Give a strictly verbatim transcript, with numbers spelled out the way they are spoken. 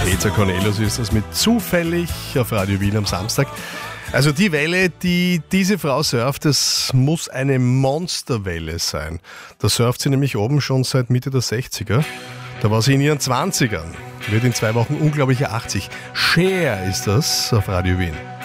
Peter Cornelius ist das mit Zufällig auf Radio Wien am Samstag. Also die Welle, die diese Frau surft, das muss eine Monsterwelle sein. Da surft sie nämlich oben schon seit Mitte der sechziger. Da war sie in ihren zwanzigern. Wird in zwei Wochen unglaublicher achtzig. Cher ist das auf Radio Wien.